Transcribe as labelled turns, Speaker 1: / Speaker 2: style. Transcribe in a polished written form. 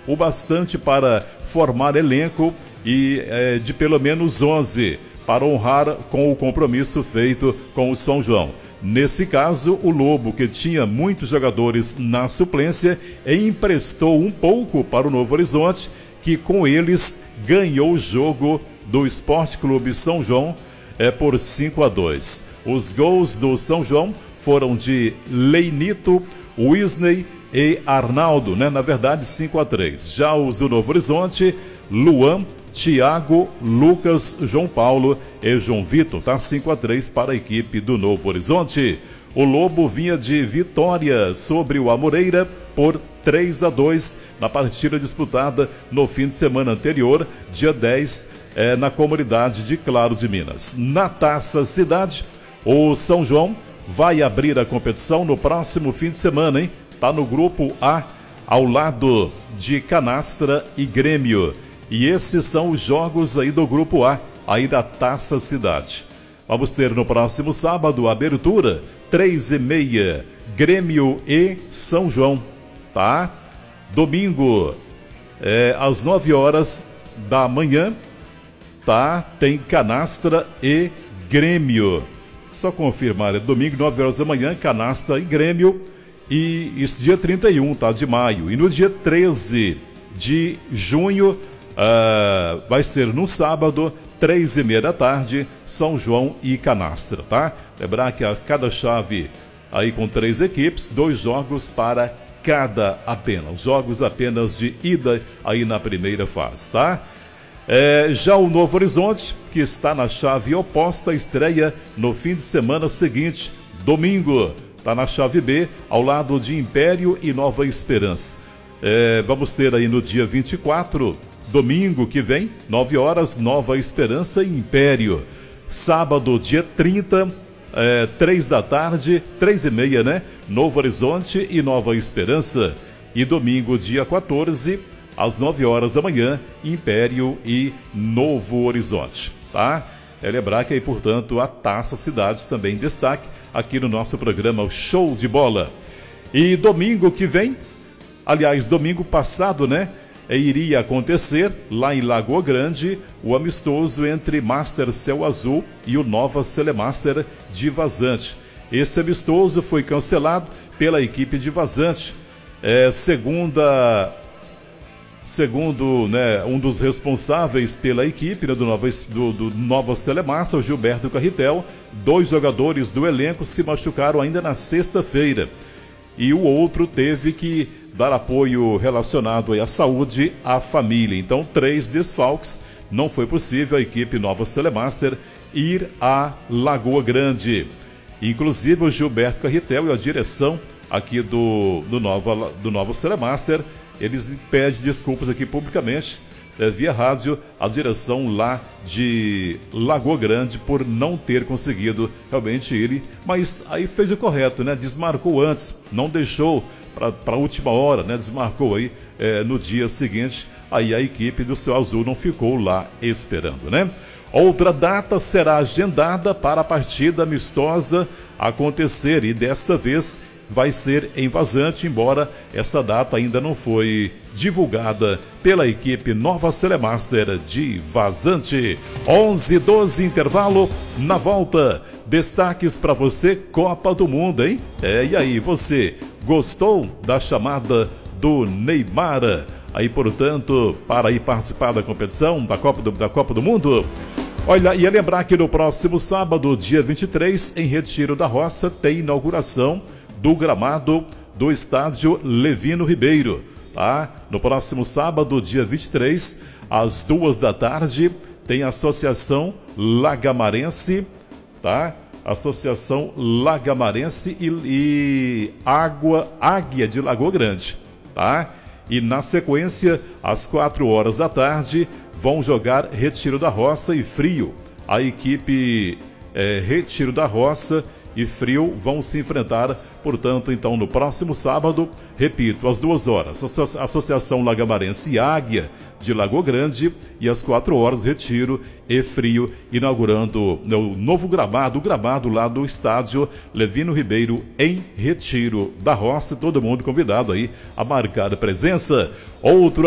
Speaker 1: o bastante para formar elenco e de pelo menos 11 para honrar com o compromisso feito com o São João. Nesse caso, o Lobo, que tinha muitos jogadores na suplência, emprestou um pouco para o Novo Horizonte, que com eles ganhou o jogo do Esporte Clube São João por 5-2. Os gols do São João foram de Leinito, Wisney e Arnaldo, né? Na verdade 5-3. Já os do Novo Horizonte, Luan, Thiago, Lucas, João Paulo e João Vitor, tá? 5-3 para a equipe do Novo Horizonte. O Lobo vinha de vitória sobre o Amoreira por 3-2 na partida disputada no fim de semana anterior, dia 10, na comunidade de Claro de Minas. Na Taça Cidade, o São João vai abrir a competição no próximo fim de semana, hein? Tá no grupo A, ao lado de Canastra e Grêmio. E esses são os jogos aí do grupo A, aí da Taça Cidade. Vamos ter no próximo sábado, abertura, 3h30, Grêmio e São João, tá? Domingo, às 9 horas da manhã, tá? Tem Canastra e Grêmio. Só confirmar, é domingo, 9 horas da manhã, Canastra e Grêmio. E isso dia 31, tá? De maio. E no dia 13 de junho, vai ser no sábado, 3h30 da tarde, São João e Canastra, tá? Lembrar que a cada chave aí com 3 equipes, 2 jogos para cada apenas. Jogos apenas de ida aí na primeira fase, tá? Já o Novo Horizonte, que está na chave oposta, estreia no fim de semana seguinte, domingo. Está na chave B, ao lado de Império e Nova Esperança. Vamos ter aí no dia 24, domingo que vem, 9 horas, Nova Esperança e Império. Sábado, dia 30, 3 da tarde, 3h30, né? Novo Horizonte e Nova Esperança. E domingo, dia 14, às 9 horas da manhã, Império e Novo Horizonte, tá? Lembrar que aí, portanto, a Taça Cidade também em destaque aqui no nosso programa o Show de Bola. E domingo que vem, aliás, domingo passado, né? Iria acontecer lá em Lagoa Grande o amistoso entre Master Céu Azul e o Nova Celemaster de Vazante. Esse amistoso foi cancelado pela equipe de Vazante. Segundo né, um dos responsáveis pela equipe, né, do Nova Celemaster, o Gilberto Carretel, 2 jogadores do elenco se machucaram ainda na sexta-feira. E o outro teve que dar apoio relacionado à saúde à família. Então, 3 desfalques. Não foi possível a equipe Nova Celemaster ir a Lagoa Grande. Inclusive, o Gilberto Carretel e a direção aqui do Nova Celemaster, eles pedem desculpas aqui publicamente, via rádio, a direção lá de Lagoa Grande por não ter conseguido realmente ele, mas aí fez o correto, né? Desmarcou antes, não deixou para a última hora, né? Desmarcou aí no dia seguinte, aí a equipe do Céu Azul não ficou lá esperando, né? Outra data será agendada para a partida amistosa acontecer e desta vez vai ser em Vazante, embora essa data ainda não foi divulgada pela equipe Nova Celemaster de Vazante. 11:12 intervalo, na volta, destaques para você, Copa do Mundo, hein? E aí, você gostou da chamada do Neymar? Aí, portanto, para ir participar da competição da Copa do Mundo? Olha, ia lembrar que no próximo sábado, dia 23, em Retiro da Roça, tem inauguração do gramado do estádio Levino Ribeiro, tá? No próximo sábado, dia 23, às 2 da tarde, tem a Associação Lagamarense, tá? Associação Lagamarense e Águia de Lagoa Grande, tá? E na sequência, às 4 horas da tarde, vão jogar Retiro da Roça e Frio. A equipe Retiro da Roça e Frio vão se enfrentar, portanto, então, no próximo sábado, repito, às 2 horas, Associação Lagamarense e Águia de Lagoa Grande, e às 4 horas, Retiro e Frio, inaugurando o novo gramado, o gramado lá do estádio Levino Ribeiro, em Retiro da Roça. Todo mundo convidado aí a marcar presença. Outro